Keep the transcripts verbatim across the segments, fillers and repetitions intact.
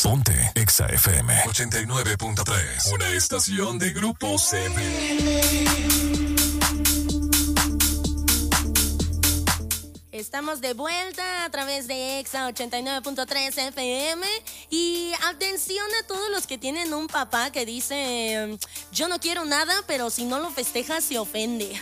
Ponte Exa F M ochenta y nueve punto tres. Una estación de Grupo C V. Estamos de vuelta a través de Exa ochenta y nueve punto tres F M. Y atención a todos los que tienen un papá que dice: yo no quiero nada, pero si no lo festeja se ofende.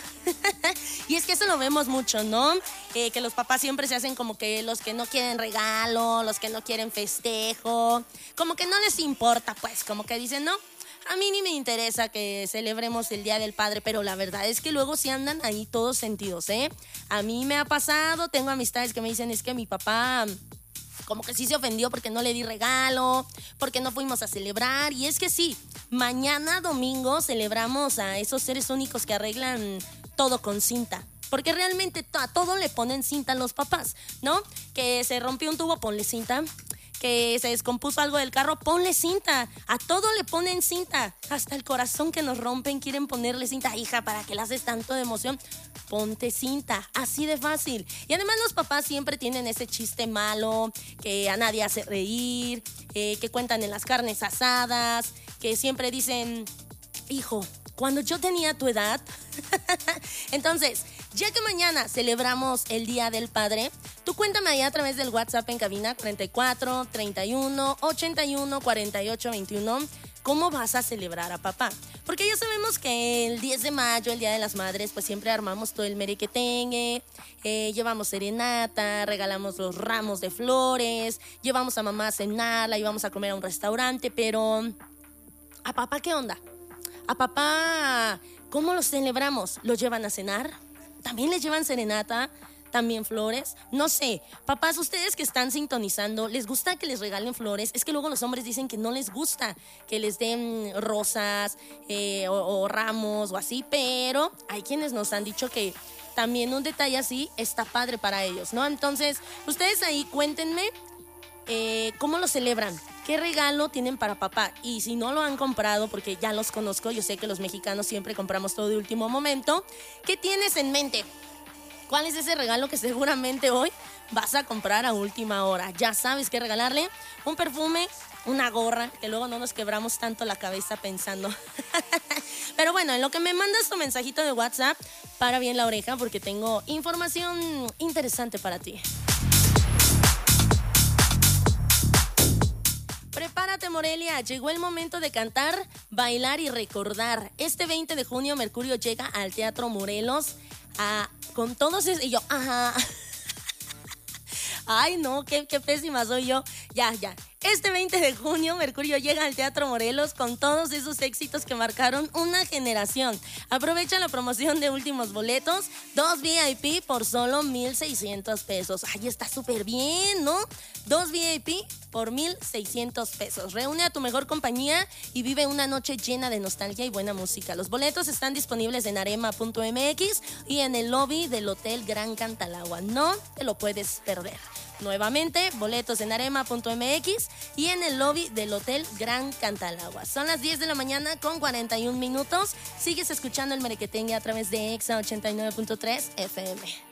Y es que eso lo vemos mucho, ¿no? Eh, que los papás siempre se hacen como que los que no quieren regalo, los que no quieren festejo, como que no les importa, pues, como que dicen, no, a mí ni me interesa que celebremos el Día del Padre, pero la verdad es que luego sí andan ahí todos sentidos, ¿eh? A mí me ha pasado, tengo amistades que me dicen, es que mi papá como que sí se ofendió porque no le di regalo, porque no fuimos a celebrar. Y es que sí, mañana domingo celebramos a esos seres únicos que arreglan todo con cinta. Porque realmente a todo le ponen cinta los papás, ¿no? Que se rompió un tubo, ponle cinta. Que se descompuso algo del carro, ponle cinta. A todo le ponen cinta. Hasta el corazón que nos rompen quieren ponerle cinta. Hija, ¿para qué le haces tanto de emoción? Ponte cinta, así de fácil. Y además los papás siempre tienen ese chiste malo, que a nadie hace reír, eh, que cuentan en las carnes asadas, que siempre dicen, hijo, cuando yo tenía tu edad. Entonces, ya que mañana celebramos el Día del Padre, tú cuéntame ahí a través del WhatsApp en cabina cuarenta y cuatro, treinta y uno, ochenta y uno, cuarenta y ocho, veintiuno, ¿cómo vas a celebrar a papá? Porque ya sabemos que el diez de mayo, el Día de las Madres, pues siempre armamos todo el merequetengue, eh, llevamos serenata, regalamos los ramos de flores, llevamos a mamá a cenar, la llevamos a comer a un restaurante, pero ¿a papá qué onda? A papá, ¿cómo lo celebramos? ¿Lo llevan a cenar? ¿También les llevan serenata? ¿También flores? No sé. Papás, ustedes que están sintonizando, ¿les gusta que les regalen flores? Es que luego los hombres dicen que no les gusta que les den rosas eh, o, o ramos o así, pero hay quienes nos han dicho que también un detalle así está padre para ellos, ¿no? Entonces, ustedes ahí cuéntenme eh, cómo lo celebran. ¿Qué regalo tienen para papá? Y si no lo han comprado, porque ya los conozco, yo sé que los mexicanos siempre compramos todo de último momento, ¿qué tienes en mente? ¿Cuál es ese regalo que seguramente hoy vas a comprar a última hora? Ya sabes qué regalarle. Un perfume, una gorra, que luego no nos quebramos tanto la cabeza pensando. Pero bueno, en lo que me mandas tu mensajito de WhatsApp, para bien la oreja porque tengo información interesante para ti. Prepárate, Morelia, llegó el momento de cantar, bailar y recordar. Este veinte de junio Mercurio llega al Teatro Morelos a, con todos esos... Y yo, ajá... Ay, no, qué, qué pésima soy yo. Ya, ya. Este veinte de junio, Mercurio llega al Teatro Morelos con todos esos éxitos que marcaron una generación. Aprovecha la promoción de últimos boletos, dos V I P por solo mil seiscientos pesos. Ay, está súper bien, ¿no? Dos V I P por mil seiscientos pesos. Reúne a tu mejor compañía y vive una noche llena de nostalgia y buena música. Los boletos están disponibles en arema punto m x y en el lobby del Hotel Gran Cantalagua. No te lo puedes perder. Nuevamente, boletos en arema punto m x y en el lobby del Hotel Gran Cantalagua. Son las diez de la mañana con cuarenta y un minutos. Sigues escuchando el merequetengue a través de Exa ochenta y nueve punto tres F M.